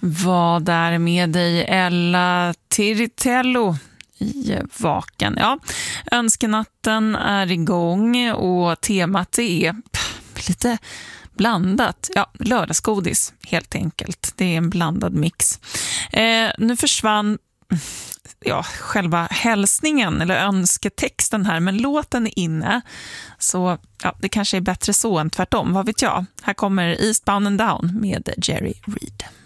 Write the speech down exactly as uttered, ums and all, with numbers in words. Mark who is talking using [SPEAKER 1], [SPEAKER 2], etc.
[SPEAKER 1] Vad där med dig, Ella Tiritello i Vaken? Ja, önskenatten är igång och temat är pff, lite blandat. Ja, lördagsgodis helt enkelt. Det är en blandad mix. Eh, nu försvann ja, själva hälsningen eller önsketexten här, men låten är inne. Så ja, det kanske är bättre så än tvärtom. Vad vet jag? Här kommer Eastbound and Down med Jerry Reed.